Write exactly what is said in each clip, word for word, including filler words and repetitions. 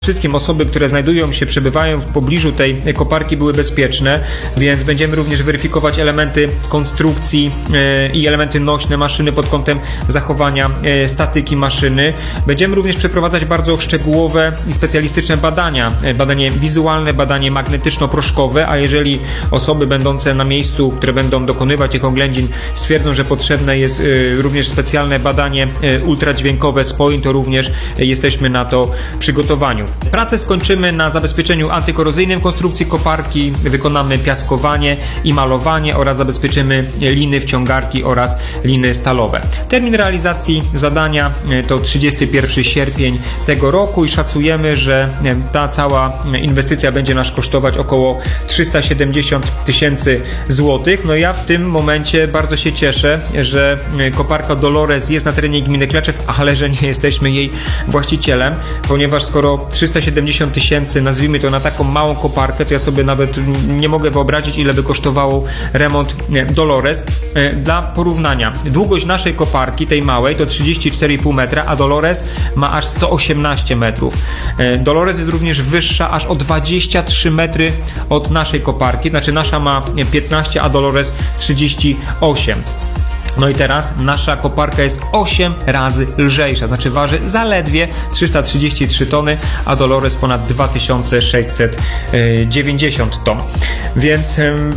Wszystkim osoby, które znajdują się, przebywają w pobliżu tej koparki, były bezpieczne, więc będziemy również weryfikować elementy konstrukcji i elementy nośne maszyny pod kątem zachowania statyki maszyny. Będziemy również przeprowadzać bardzo szczegółowe i specjalistyczne badania, badanie wizualne, badanie magnetyczno-proszkowe, a jeżeli osoby będące na miejscu, które będą dokonywać tych oględzin, stwierdzą, że potrzebne jest również specjalne badanie ultradźwiękowe spojeń, to również jesteśmy na to przygotowani. Pracę skończymy na zabezpieczeniu antykorozyjnym konstrukcji koparki, wykonamy piaskowanie i malowanie oraz zabezpieczymy liny wciągarki oraz liny stalowe. Termin realizacji zadania to trzydziesty pierwszy sierpień tego roku i szacujemy, że ta cała inwestycja będzie nas kosztować około trzysta siedemdziesiąt tysięcy złotych. No ja w tym momencie bardzo się cieszę, że koparka Dolores jest na terenie gminy Kleczew, ale że nie jesteśmy jej właścicielem, ponieważ skoro trzysta siedemdziesiąt tysięcy, nazwijmy to, na taką małą koparkę, to ja sobie nawet nie mogę wyobrazić, ile by kosztowało remont Dolores. Dla porównania, długość naszej koparki, tej małej, to trzydzieści cztery i pół metra, a Dolores ma aż sto osiemnaście metrów. Dolores jest również wyższa aż o dwadzieścia trzy metry od naszej koparki, znaczy nasza ma piętnaście, a Dolores trzydzieści osiem. No i teraz nasza koparka jest osiem razy lżejsza, znaczy waży zaledwie trzysta trzydzieści trzy tony, a Dolores ponad dwa tysiące sześćset dziewięćdziesiąt ton. Więc ym,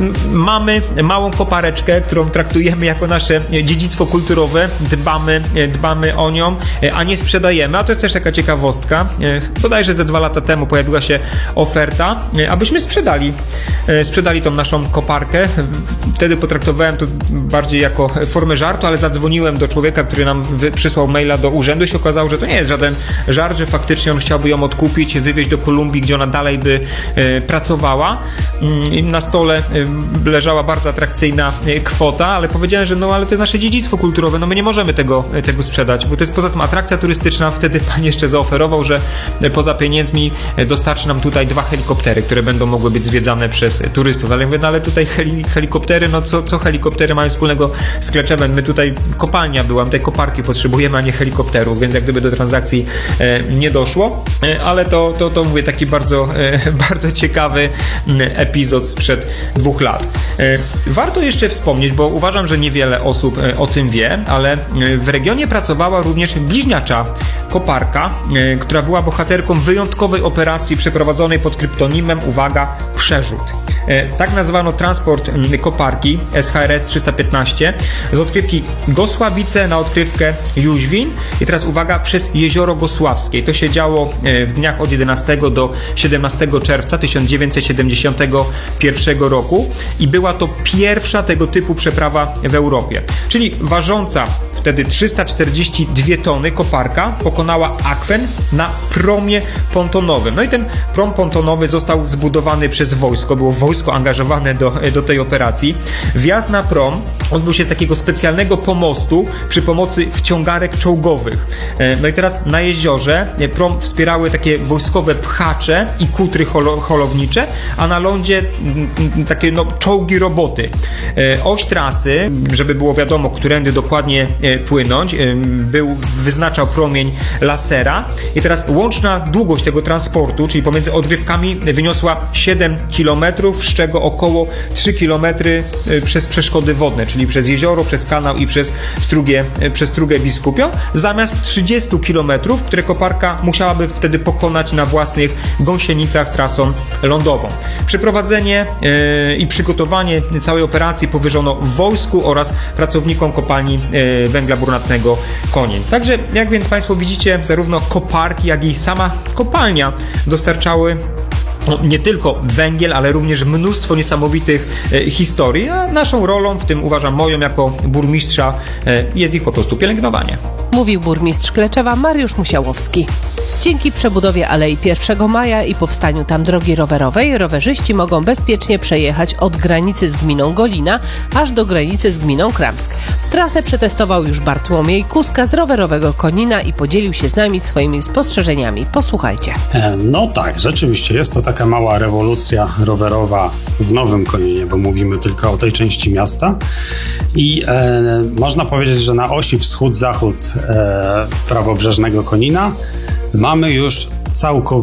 mamy małą kopareczkę, którą traktujemy jako nasze dziedzictwo kulturowe, dbamy, dbamy o nią, a nie sprzedajemy. A to jest też taka ciekawostka. Bodajże ze dwa lata temu pojawiła się oferta, abyśmy sprzedali, sprzedali tą naszą koparkę. Wtedy potraktowałem to bardziej jako formę żartu, ale zadzwoniłem do człowieka, który nam przysłał maila do urzędu i się okazało, że to nie jest żaden żart, że faktycznie on chciałby ją odkupić, wywieźć do Kolumbii, gdzie ona dalej by e, pracowała. I na stole e, leżała bardzo atrakcyjna e, kwota, ale powiedziałem, że no ale to jest nasze dziedzictwo kulturowe, no my nie możemy tego, e, tego sprzedać, bo to jest poza tym atrakcja turystyczna. Wtedy pan jeszcze zaoferował, że e, poza pieniędzmi e, dostarczy nam tutaj dwa helikoptery, które będą mogły być zwiedzane przez e, turystów. Ale mówię, no ale tutaj heli, helikoptery, no co, co helikoptery mają wspólnego z Kleczewem? My tutaj kopalnia była, tej koparki potrzebujemy, a nie helikopterów, więc jak gdyby do transakcji e, nie doszło, e, ale to, to, to mówię, taki bardzo, e, bardzo ciekawy epizod sprzed dwóch lat. E, warto jeszcze wspomnieć, bo uważam, że niewiele osób e, o tym wie, ale w regionie pracowała również bliźniacza koparka, e, która była bohaterką wyjątkowej operacji przeprowadzonej pod kryptonimem, uwaga, Przerzut. E, tak nazwano transport koparki S H R S trzysta piętnaście z odkrywki Gosławice na odkrywkę Jóźwin i teraz uwaga, przez Jezioro Gosławskie. To się działo w dniach od jedenastego do siedemnastego czerwca tysiąc dziewięćset siedemdziesiątego pierwszego roku i była to pierwsza tego typu przeprawa w Europie. Czyli ważąca wtedy trzysta czterdzieści dwie tony koparka pokonała akwen na promie pontonowym. No i ten prom pontonowy został zbudowany przez wojsko, było wojsko angażowane do, do tej operacji. Wjazd na prom odbył się z takiego specjalnego pomostu przy pomocy wciągarek czołgowych. No i teraz na jeziorze prom wspierały takie wojskowe pchacze i kutry holo, holownicze, a na lądzie takie no, czołgi roboty. Oś trasy, żeby było wiadomo, którędy dokładnie płynąć, był, wyznaczał promień lasera i teraz łączna długość tego transportu, czyli pomiędzy odrywkami, wyniosła siedem kilometrów, z czego około trzy kilometry przez przeszkody wodne, czyli przez jezioro, przez kanał i przez Strugę, przez Strugę Biskupią, zamiast trzydziestu kilometrów, które koparka musiałaby wtedy pokonać na własnych gąsienicach trasą lądową. Przeprowadzenie yy, i przygotowanie całej operacji powierzono wojsku oraz pracownikom kopalni yy, węgla brunatnego Konin. Także, jak więc Państwo widzicie, zarówno koparki, jak i sama kopalnia dostarczały no, nie tylko węgiel, ale również mnóstwo niesamowitych e, historii, a naszą rolą, w tym uważam moją jako burmistrza, e, jest ich po prostu pielęgnowanie. Mówił burmistrz Kleczewa Mariusz Musiałowski. Dzięki przebudowie Alei pierwszego maja i powstaniu tam drogi rowerowej, rowerzyści mogą bezpiecznie przejechać od granicy z gminą Golina aż do granicy z gminą Kramsk. Trasę przetestował już Bartłomiej Kuska z rowerowego Konina i podzielił się z nami swoimi spostrzeżeniami. Posłuchajcie. No tak, rzeczywiście jest to taka mała rewolucja rowerowa w Nowym Koninie, bo mówimy tylko o tej części miasta i e, można powiedzieć, że na osi wschód-zachód e, prawobrzeżnego Konina mamy już całkowicie